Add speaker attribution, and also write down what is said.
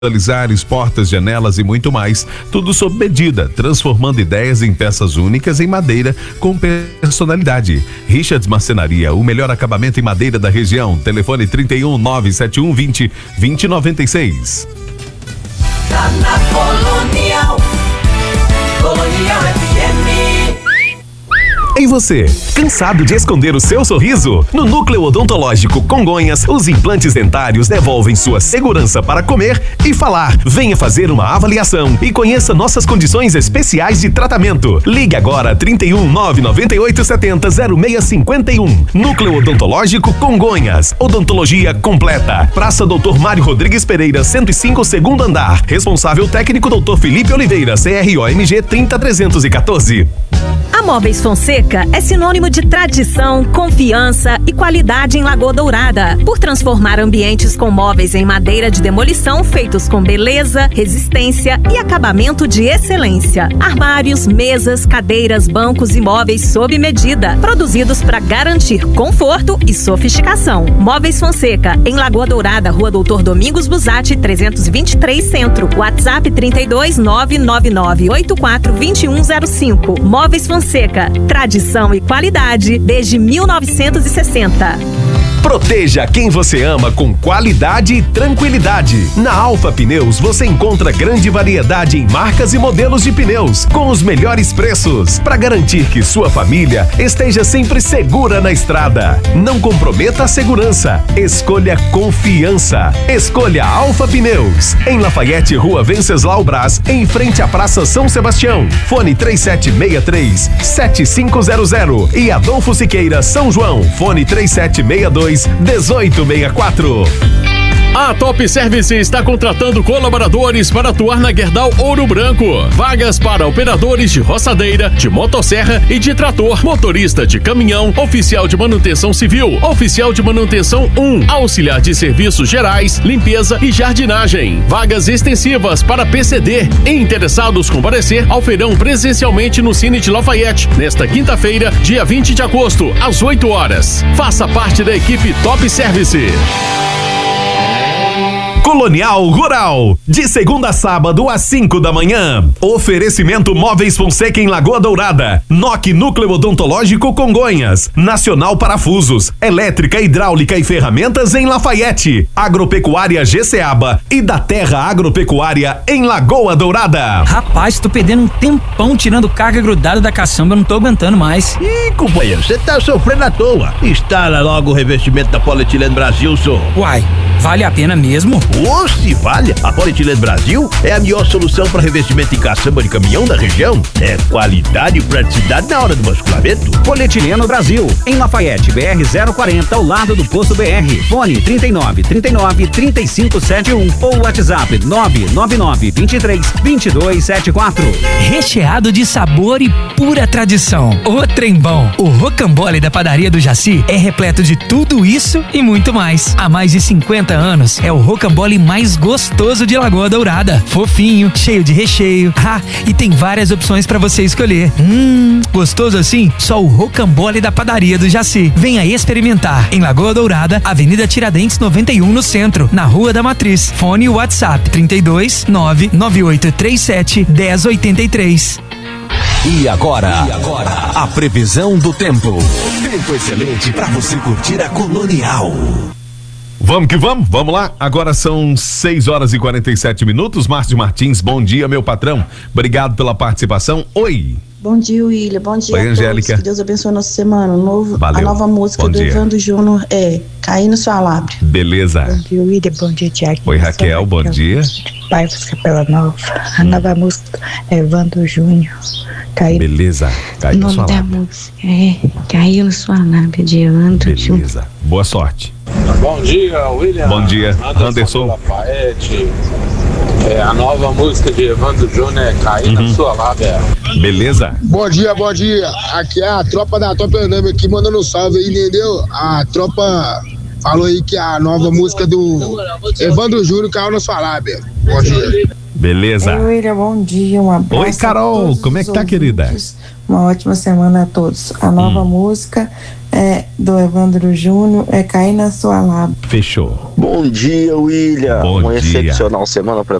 Speaker 1: Alisares, portas, janelas e muito mais, tudo sob medida, transformando ideias em peças únicas em madeira com personalidade. Richards Marcenaria, o melhor acabamento em madeira da região. Telefone 31 971 20 2096.
Speaker 2: Tá na Colonial, Colonial FM.
Speaker 3: E você, cansado de esconder o seu sorriso? No Núcleo Odontológico Congonhas, os implantes dentários devolvem sua segurança para comer e falar. Venha fazer uma avaliação e conheça nossas condições especiais de tratamento. Ligue agora 31 998 70 0651. Núcleo Odontológico Congonhas. Odontologia completa. Praça Dr. Mário Rodrigues Pereira, 105, segundo andar. Responsável técnico Dr. Felipe Oliveira, CROMG 30314.
Speaker 4: A Móveis Fonseca é sinônimo de tradição, confiança e qualidade em Lagoa Dourada, por transformar ambientes com móveis em madeira de demolição feitos com beleza, resistência e acabamento de excelência. Armários, mesas, cadeiras, bancos e móveis sob medida, produzidos para garantir conforto e sofisticação. Móveis Fonseca, em Lagoa Dourada, Rua Doutor Domingos Busatti, 323 Centro. WhatsApp 32 999 84 2105. Móveis Fonseca, tradição e qualidade desde 1960.
Speaker 3: Proteja quem você ama com qualidade e tranquilidade. Na Alfa Pneus você encontra grande variedade em marcas e modelos de pneus com os melhores preços para garantir que sua família esteja sempre segura na estrada. Não comprometa a segurança. Escolha confiança. Escolha Alfa Pneus. Em Lafayette, Rua Venceslau Braz, em frente à Praça São Sebastião. Fone 3763-7500 e Adolfo Siqueira, São João. Fone 3762 1864.
Speaker 5: A Top Service está contratando colaboradores para atuar na Gerdau Ouro Branco. Vagas para operadores de roçadeira, de motosserra e de trator, motorista de caminhão, oficial de manutenção civil, oficial de manutenção 1, auxiliar de serviços gerais, limpeza e jardinagem. Vagas extensivas para PCD. Interessados comparecer ao feirão presencialmente no Cine de Lafayette, nesta quinta-feira, dia 20 de agosto, às 8 horas. Faça parte da equipe Top Service.
Speaker 3: Colonial Rural, de segunda a sábado às 5 da manhã. Oferecimento Móveis Fonseca em Lagoa Dourada. NOC Núcleo Odontológico Congonhas. Nacional Parafusos, elétrica, hidráulica e ferramentas em Lafayette. Agropecuária GCaba e da Terra Agropecuária em Lagoa Dourada.
Speaker 6: Rapaz, tô perdendo um tempão tirando carga grudada da caçamba, não tô aguentando mais.
Speaker 7: Ih, companheiro, você tá sofrendo à toa. Instala logo o revestimento da Polietileno Brasil, senhor.
Speaker 6: Uai, vale a pena mesmo?
Speaker 7: Se vale, a Polietileno Brasil é a melhor solução para revestimento em caçamba de caminhão da região. É qualidade e praticidade na hora do basculamento.
Speaker 8: Polietileno Brasil, em Lafayette, BR 040, ao lado do posto BR. Fone 39 39 35 71 ou WhatsApp 999 23 22 74.
Speaker 6: Recheado de sabor e pura tradição. O trem bom. O rocambole da padaria do Jaci é repleto de tudo isso e muito mais. Há mais de 50 anos é o rocambole mais gostoso de Lagoa Dourada. Fofinho, cheio de recheio. E tem várias opções para você escolher. Gostoso assim? Só o rocambole da padaria do Jaci. Venha experimentar. Em Lagoa Dourada, Avenida Tiradentes 91, no centro, na Rua da Matriz. Fone WhatsApp 32 99837 1083.
Speaker 3: E agora, a previsão do tempo. Tempo excelente para você curtir a Colonial.
Speaker 1: Vamos que vamos, vamos lá. Agora são 6 horas e 47 minutos. Márcio Martins, bom dia, meu patrão. Obrigado pela participação. Oi.
Speaker 9: Bom dia, William. Bom dia.
Speaker 1: Oi, Angélica.
Speaker 9: Que Deus abençoe a nossa semana.
Speaker 1: Valeu.
Speaker 9: A nova música do Evandro Júnior é Cair no Sua Lábio.
Speaker 1: Beleza.
Speaker 10: Bom dia, William. Bom dia, Tiago.
Speaker 1: Oi, Raquel. Bom dia.
Speaker 10: Pai dos Capela Nova. A nova música é Evandro Júnior.
Speaker 1: Beleza. Cair no Sua Lábio.
Speaker 10: O nome da música é Cair no Sua Lábio, de Evandro Júnior.
Speaker 1: Beleza. Boa sorte.
Speaker 11: Bom dia, William.
Speaker 1: Bom dia, Anderson.
Speaker 11: Lafayette. A nova música de Evandro Júnior é Cair na Sua Lábia.
Speaker 1: Beleza.
Speaker 12: Bom dia, bom dia. Aqui é a tropa da Top Andame aqui mandando um salve aí, entendeu? A tropa falou aí que a nova música do Evandro Júnior caiu na sua lábia. Bom dia.
Speaker 1: Beleza.
Speaker 10: Oi, William, bom dia, um abraço.
Speaker 1: Oi, Carol, como é que tá, querida?
Speaker 10: Uma ótima semana a todos. A nova música
Speaker 9: do Evandro Júnior é Cair na Sua Lábia.
Speaker 1: Fechou.
Speaker 13: Bom dia, William.
Speaker 1: Bom
Speaker 13: Uma
Speaker 1: dia.
Speaker 13: excepcional semana para